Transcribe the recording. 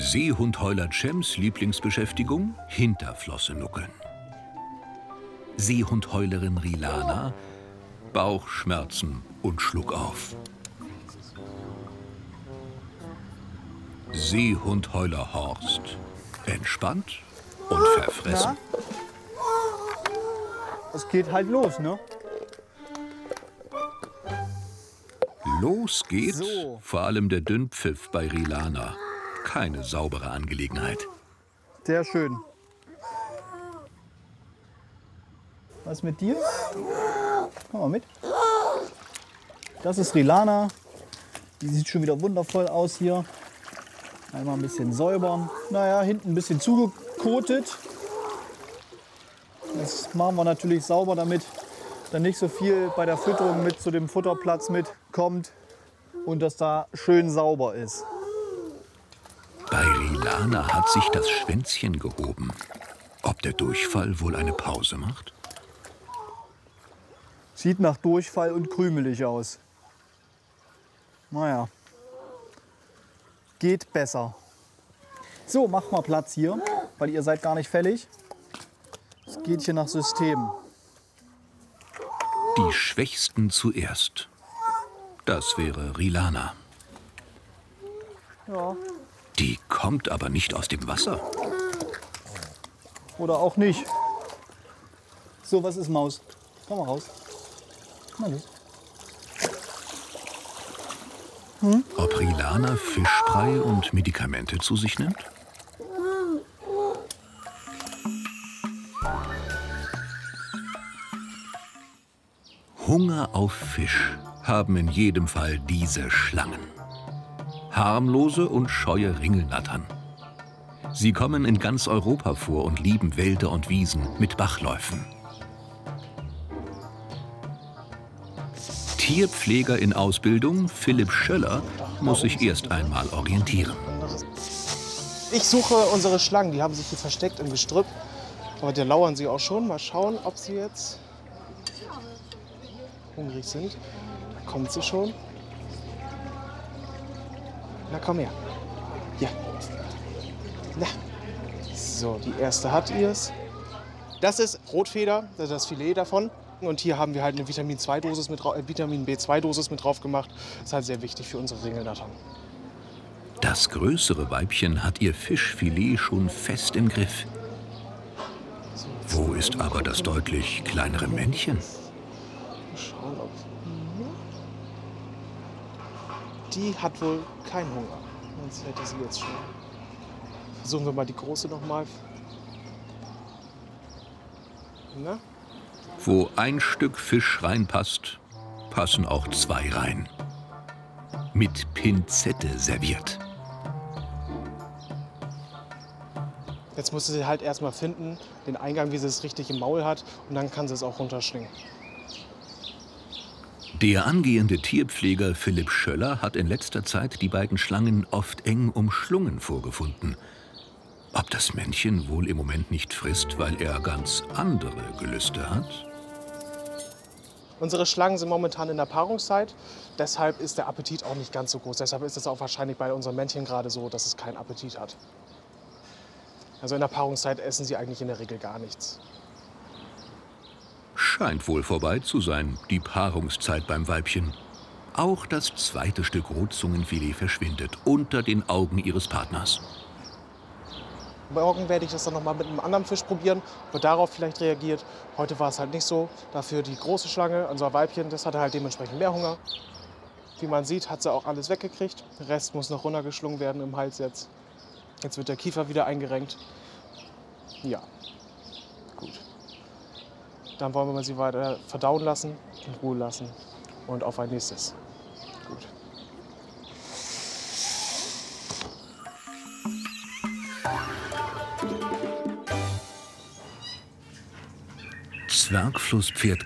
Seehundheuler Cems Lieblingsbeschäftigung: Hinterflosse nuckeln. Seehundheulerin Rilana: Bauchschmerzen und Schluckauf. Seehundheuler Horst: entspannt und verfressen. Es geht halt los, ne? Los geht So. vor allem der Dünnpfiff bei Rilana. Keine saubere Angelegenheit. Sehr schön. Was mit dir? Komm mal mit. Das ist Rilana. Die sieht schon wieder wundervoll aus hier. Einmal ein bisschen säubern. Naja, hinten ein bisschen zugekotet. Das machen wir natürlich sauber, damit dann nicht so viel bei der Fütterung mit zu dem Futterplatz mitkommt und dass da schön sauber ist. Bei Rilana hat sich das Schwänzchen gehoben. Ob der Durchfall wohl eine Pause macht? Sieht nach Durchfall und krümelig aus. Naja, geht besser. So, macht mal Platz hier, weil ihr seid gar nicht fällig. Es geht hier nach System. Die Schwächsten zuerst. Das wäre Rilana. Ja. Die kommt aber nicht aus dem Wasser. Oder auch nicht. So, was ist Maus? Komm mal raus. Mal los. Ob Rilana Fischbrei und Medikamente zu sich nimmt? Hunger auf Fisch haben in jedem Fall diese Schlangen. Harmlose und scheue Ringelnattern. Sie kommen in ganz Europa vor und lieben Wälder und Wiesen mit Bachläufen. Tierpfleger in Ausbildung, Philipp Schöller, muss sich erst einmal orientieren. Ich suche unsere Schlangen, die haben sich hier versteckt im Gestrüpp. Aber da lauern sie auch schon. Mal schauen, ob sie jetzt hungrig sind. Da kommt sie schon. Na, komm her. Ja. Na. So, die erste hat ihr's. Das ist Rotfeder, das ist das Filet davon. Und hier haben wir halt eine Vitamin B2-Dosis mit drauf gemacht. Das ist halt sehr wichtig für unsere Ringelnattern. Das größere Weibchen hat ihr Fischfilet schon fest im Griff. Wo ist aber das deutlich kleinere Männchen? Mal schauen, ob die hat wohl keinen Hunger. Sonst hätte sie jetzt schon. Versuchen wir mal die große noch mal. Na? Wo ein Stück Fisch reinpasst, passen auch zwei rein. Mit Pinzette serviert. Jetzt muss sie halt erstmal finden, den Eingang, wie sie es richtig im Maul hat, und dann kann sie es auch runterschlingen. Der angehende Tierpfleger Philipp Schöller hat in letzter Zeit die beiden Schlangen oft eng umschlungen vorgefunden. Ob das Männchen wohl im Moment nicht frisst, weil er ganz andere Gelüste hat? Unsere Schlangen sind momentan in der Paarungszeit, deshalb ist der Appetit auch nicht ganz so groß. Deshalb ist es auch wahrscheinlich bei unseren Männchen gerade so, dass es keinen Appetit hat. Also in der Paarungszeit essen sie eigentlich in der Regel gar nichts. Scheint wohl vorbei zu sein, die Paarungszeit beim Weibchen. Auch das zweite Stück Rotzungenfilet verschwindet unter den Augen ihres Partners. Morgen werde ich das dann noch mal mit einem anderen Fisch probieren, ob er darauf vielleicht reagiert. Heute war es halt nicht so. Dafür die große Schlange, unser Weibchen, das hatte halt dementsprechend mehr Hunger. Wie man sieht, hat sie auch alles weggekriegt. Der Rest muss noch runtergeschlungen werden im Hals jetzt. Jetzt wird der Kiefer wieder eingerenkt. Ja, gut. Dann wollen wir sie weiter verdauen lassen, in Ruhe lassen und auf ein nächstes. Gut. Zwergflusspferd